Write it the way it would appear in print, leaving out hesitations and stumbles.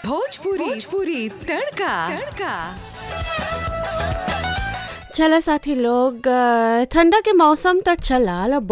भोजपुरी तड़का। चला साथी लोग, ठंडा के मौसम तो चला